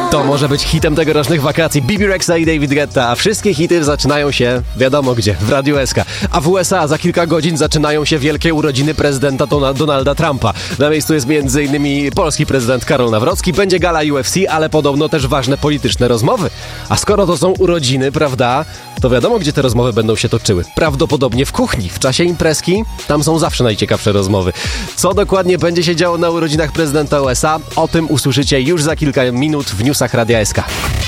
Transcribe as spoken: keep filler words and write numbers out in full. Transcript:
To może być hitem tegorocznych wakacji. Bibi Rexa i David Guetta. A wszystkie hity zaczynają się wiadomo gdzie, w Radiu S K. A w U S A za kilka godzin zaczynają się wielkie urodziny prezydenta Donalda Trumpa. Na miejscu jest między innymi polski prezydent Karol Nawrocki. Będzie gala U F C, ale podobno też ważne polityczne rozmowy. A skoro to są urodziny, prawda, to wiadomo gdzie te rozmowy będą się toczyły. Prawdopodobnie w kuchni. W czasie imprezki tam są zawsze najciekawsze rozmowy. Co dokładnie będzie się działo na urodzinach prezydenta U S A? O tym usłyszycie już za kilka minut w newsach Radia S K.